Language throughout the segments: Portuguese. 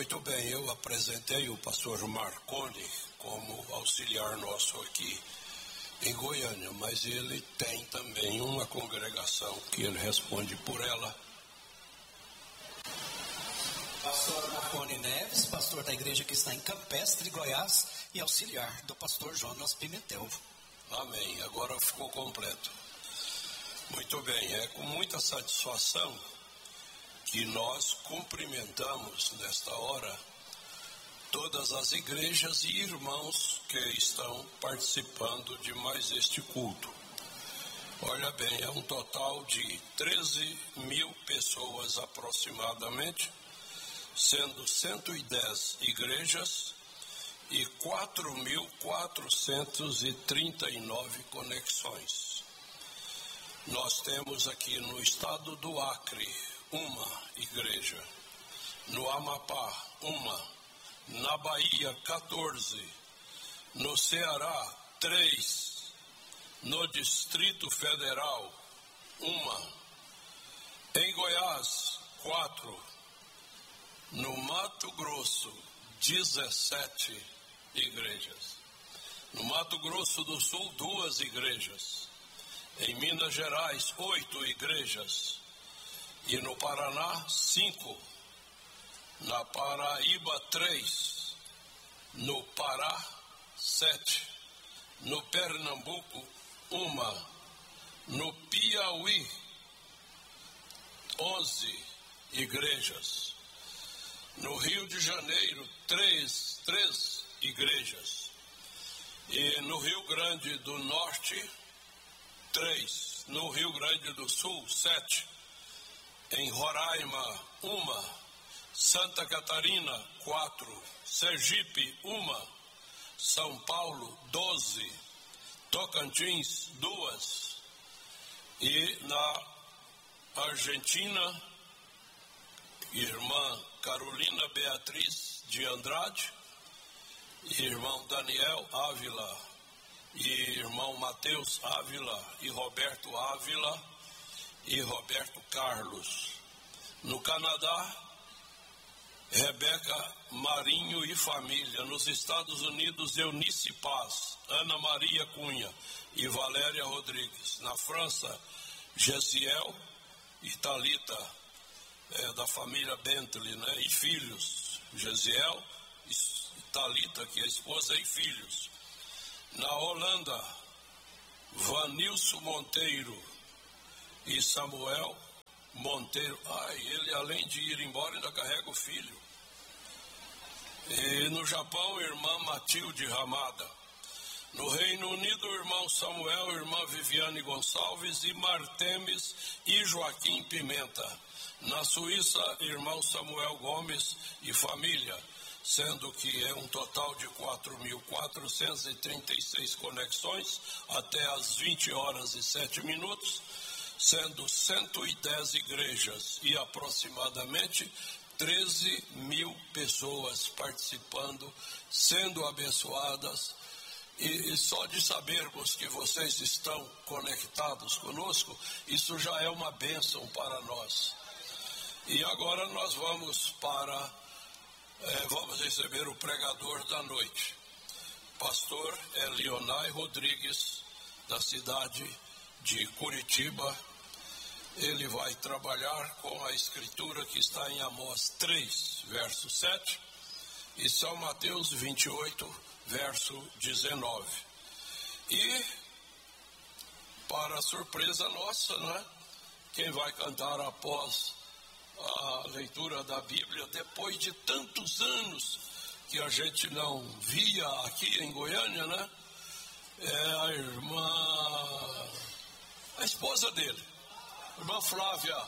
Muito bem, eu apresentei o pastor Marconi como auxiliar nosso aqui em Goiânia, mas ele tem também uma congregação que ele responde por ela. Pastor Marconi Neves, pastor da igreja que está em Campestre, Goiás, e auxiliar do pastor Jonas Pimentel. Amém, agora ficou completo. Muito bem, é com muita satisfação que nós cumprimentamos nesta hora todas as igrejas e irmãos que estão participando de mais este culto. Olha bem, é um total de 13 mil pessoas aproximadamente, sendo 110 igrejas e 4.439 conexões. Nós temos aqui no estado do Acre uma igreja, no Amapá uma, na Bahia 14, no Ceará 3, no Distrito Federal uma, em Goiás 4, no Mato Grosso 17 igrejas, no Mato Grosso do Sul 2 igrejas, em Minas Gerais 8 igrejas e no Paraná 5, na Paraíba 3, no Pará 7, no Pernambuco 1, no Piauí 11 igrejas, no Rio de Janeiro 3 igrejas e no Rio Grande do Norte 3, no Rio Grande do Sul 7, em Roraima 1, Santa Catarina 4, Sergipe 1, São Paulo 12, Tocantins 2 e na Argentina, irmã Carolina Beatriz de Andrade, irmão Daniel Ávila e irmão Mateus Ávila e Roberto Ávila e Roberto Carlos. No Canadá, Rebeca Marinho e família. Nos Estados Unidos, Eunice Paz, Ana Maria Cunha e Valéria Rodrigues. Na França, Gesiel e Thalita, da família Bentley, né? E filhos, Gesiel e Thalita, que é a esposa, e filhos. Na Holanda, Vanilson Monteiro e Samuel Monteiro. Ele além de ir embora ainda carrega o filho. E no Japão, irmã Matilde Ramada. No Reino Unido, irmão Samuel, irmã Viviane Gonçalves e Martemes e Joaquim Pimenta. Na Suíça, irmão Samuel Gomes e família, sendo que é um total de 4.436 conexões até às 20 horas e 7 minutos, sendo 110 igrejas e aproximadamente 13 mil pessoas participando, sendo abençoadas. E só de sabermos que vocês estão conectados conosco, isso já é uma bênção para nós. E agora nós vamos receber o pregador da noite, pastor Elionai Rodrigues, da cidade de Curitiba. Ele vai trabalhar com a escritura que está em Amós 3, verso 7, e São Mateus 28, verso 19. E, para surpresa nossa, né, quem vai cantar após a leitura da Bíblia, depois de tantos anos que a gente não via aqui em Goiânia, né, é a irmã, a esposa dele, irmã Flávia,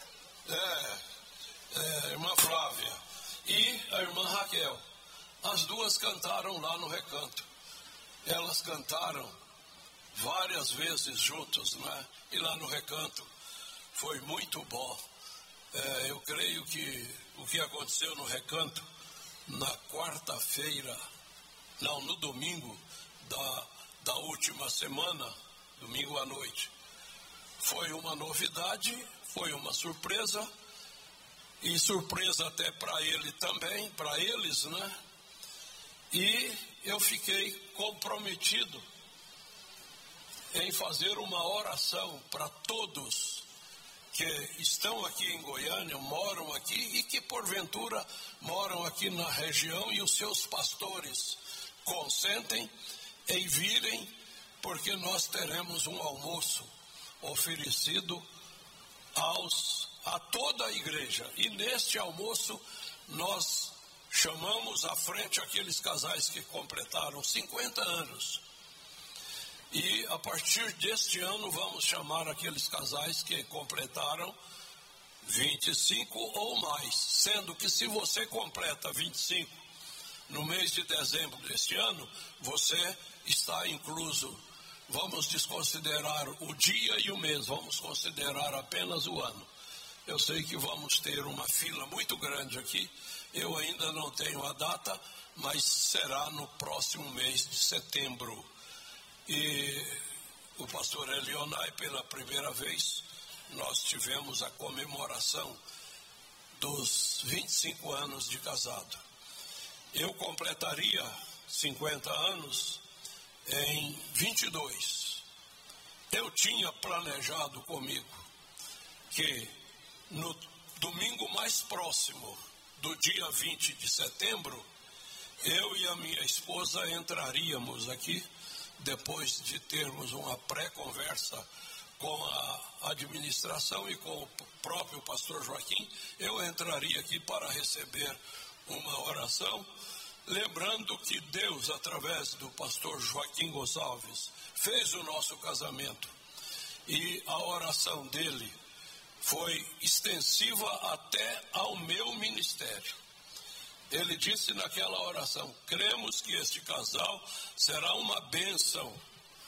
irmã Flávia e a irmã Raquel. As duas cantaram lá no recanto. Elas cantaram várias vezes juntos, né? E lá no recanto foi muito bom. Eu creio que o que aconteceu no recanto na quarta-feira, não, no domingo da última semana, domingo à noite, foi uma novidade, foi uma surpresa, e surpresa até para ele também, para eles, né? E eu fiquei comprometido em fazer uma oração para todos que estão aqui em Goiânia, moram aqui e que porventura moram aqui na região, e os seus pastores consentem em virem, porque nós teremos um almoço oferecido a toda a igreja. E neste almoço nós chamamos à frente aqueles casais que completaram 50 anos. E a partir deste ano vamos chamar aqueles casais que completaram 25 ou mais. Sendo que se você completa 25 no mês de dezembro deste ano, você está incluso. Vamos desconsiderar o dia e o mês, vamos considerar apenas o ano. Eu sei que vamos ter uma fila muito grande aqui. Eu ainda não tenho a data, mas será no próximo mês de setembro. E o pastor Elionai, pela primeira vez, nós tivemos a comemoração dos 25 anos de casado. Eu completaria 50 anos em 22. Eu tinha planejado comigo que no domingo mais próximo do dia 20 de setembro, eu e a minha esposa entraríamos aqui, depois de termos uma pré-conversa com a administração e com o próprio pastor Joaquim, eu entraria aqui para receber uma oração, lembrando que Deus, através do pastor Joaquim Gonçalves, fez o nosso casamento, e a oração dele foi extensiva até ao meu ministério. Ele disse naquela oração: cremos que este casal será uma bênção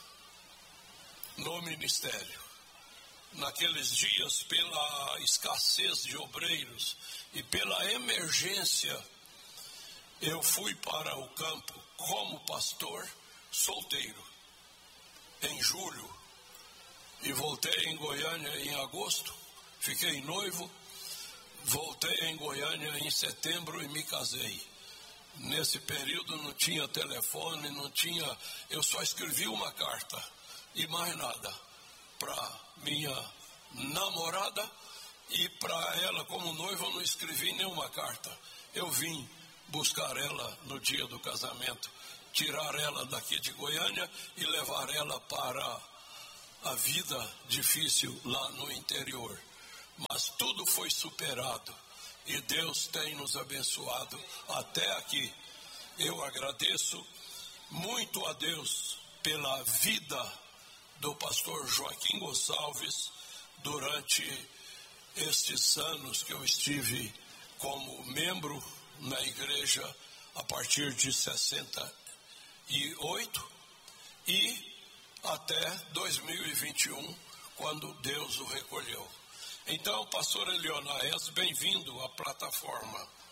no ministério. Naqueles dias, pela escassez de obreiros e pela emergência, eu fui para o campo como pastor solteiro em julho e voltei em Goiânia em agosto, fiquei noivo. Voltei em Goiânia em setembro e me casei. Nesse período não tinha telefone, eu só escrevi uma carta e mais nada para minha namorada, e para ela como noiva eu não escrevi nenhuma carta. Eu vim buscar ela no dia do casamento, tirar ela daqui de Goiânia e levar ela para a vida difícil lá no interior. Mas tudo foi superado e Deus tem nos abençoado até aqui. Eu agradeço muito a Deus pela vida do pastor Joaquim Gonçalves durante estes anos que eu estive como membro na igreja a partir de 68 e até 2021, quando Deus o recolheu. Então, pastor Elionai, bem-vindo à plataforma.